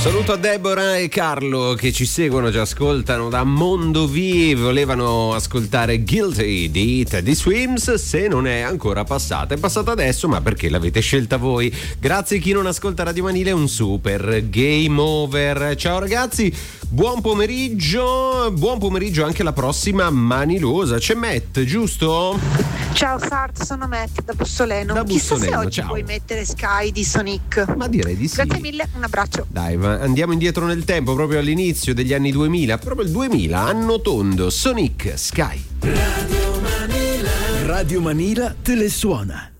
Saluto a Deborah e Carlo che ci seguono, ci ascoltano da Mondovì. Volevano ascoltare Guilty di Teddy Swims. Se non è ancora passata, è passata adesso, ma perché l'avete scelta voi? Grazie a chi non ascolta Radio Manile, un super game over. Ciao ragazzi, buon pomeriggio anche la prossima Manilosa. C'è Matt, giusto? Ciao Sart, sono Matt da Bussoleno. Chissà se oggi ciao. puoi mettere Sky di Sonic. Ma direi di sì. Grazie mille, un abbraccio. Dai, andiamo indietro nel tempo, proprio all'inizio degli anni 2000, proprio il 2000, anno tondo. Sonic, Sky. Radio Manila te le suona.